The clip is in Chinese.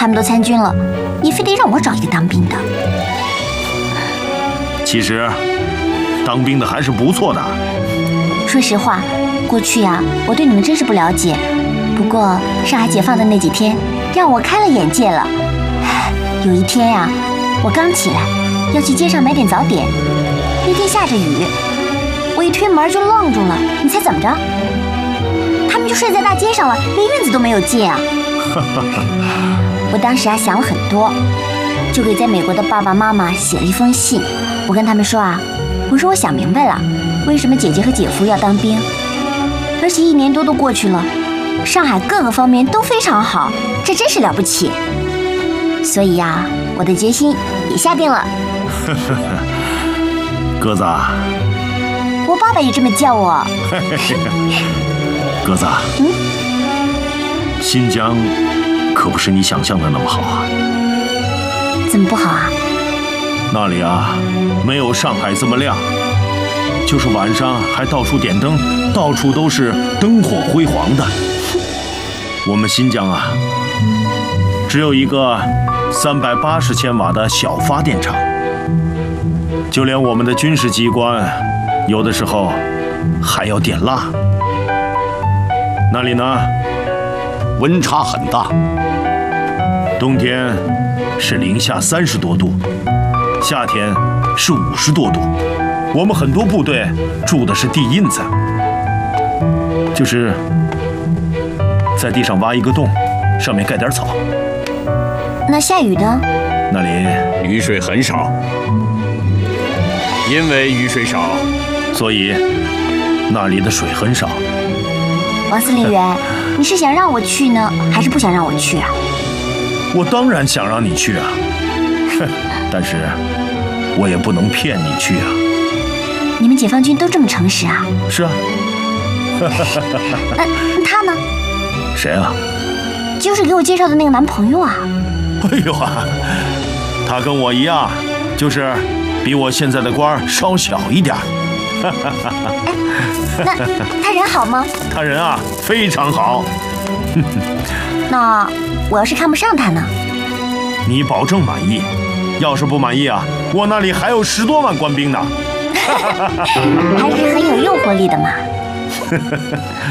他们都参军了，你非得让我找一个当兵的。 其实，当兵的还是不错的。 说实话，过去呀，我对你们真是不了解。不过上海解放的那几天，让我开了眼界了。有一天呀，我刚起来，要去街上买点早点，那天下着雨，我一推门就愣住了。你猜怎么着？他们就睡在大街上了，连院子都没有进啊！我当时啊想了很多，就给在美国的爸爸妈妈写了一封信。我跟他们说啊，我说我想明白了，为什么姐姐和姐夫要当兵，而且1年多都过去了，上海各个方面都非常好，这真是了不起。所以呀，我的决心也下定了。 鸽子， 我爸爸也这么叫我。 鸽子，新疆可不是你想象的那么好啊。 怎么不好啊？ 那里啊，没有上海这么亮，就是晚上还到处点灯，到处都是灯火辉煌的。我们新疆啊，只有一个380千瓦的小发电厂，就连我们的军事机关，有的时候还要点蜡。那里呢， 温差很大， 冬天是零下30多度，夏天是50多度。我们很多部队住的是地印子，就是在地上挖一个洞，上面盖点草。 那下雨呢？ 那里雨水很少，因为雨水少， 所以那里的水很少。 王司令员，你是想让我去呢，还是不想让我去啊？ 我当然想让你去啊，但是我也不能骗你去啊。 你们解放军都这么诚实啊？ 是啊。 他呢？ 谁啊？ 就是给我介绍的那个男朋友啊。 哎呦啊，他跟我一样，就是比我现在的官稍小一点。 那他人好吗？ 他人啊非常好。 那我要是看不上他呢？ 你保证满意。要是不满意啊，我那里还有10多万官兵呢。 还是很有诱惑力的嘛。